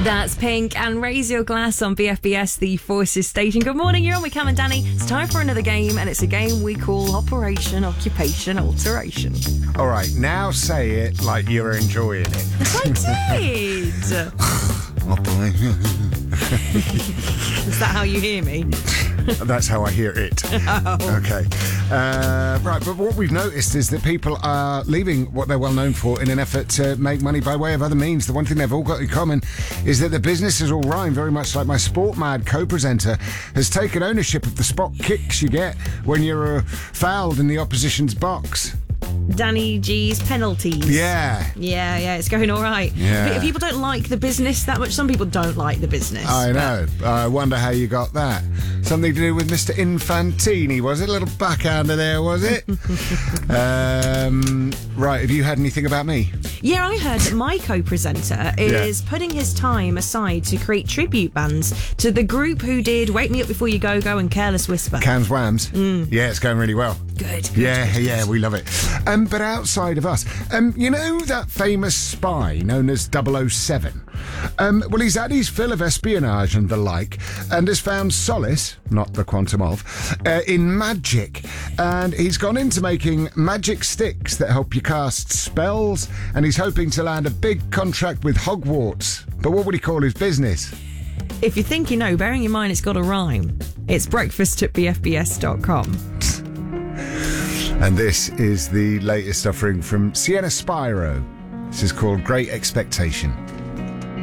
That's Pink and Raise Your Glass on BFBS, the Forces station. Good morning, you're on with Cam and Danny. It's time for another game, and it's a game we call Operation Occupation Alteration. All right, now say it like you're enjoying it. I did. Is that how you hear me? That's how I hear it. Oh. Okay. Right, but what we've noticed is that people are leaving what they're well known for in an effort to make money by way of other means. The one thing they've all got in common is that the businesses all rhyme, very much like my Sport Mad co-presenter has taken ownership of the spot kicks you get when you're fouled in the opposition's box. Danny G's penalties. Yeah, it's going all right. Yeah. But people don't like the business that much. Some people don't like the business. I know. I wonder how you got that. Something to do with Mr. Infantini, was it? A little backhander there, was it? Right, have you had anything about me? Yeah, I heard that my co-presenter is putting his time aside to create tribute bands to the group who did Wake Me Up Before You Go Go and Careless Whisper. Cam's Whams? Yeah, it's going really well. Good. Yeah, we love it. But outside of us, you know that famous spy known as 007? Well, he's had his fill of espionage and the like, and has found solace, not the quantum of, in magic. And he's gone into making magic sticks that help you cast spells, and he's hoping to land a big contract with Hogwarts. But what would he call his business? If you think you know, bearing in mind it's got a rhyme, it's breakfast@bfbs.com. And this is the latest offering from Sienna Spyro. This is called Great Expectation.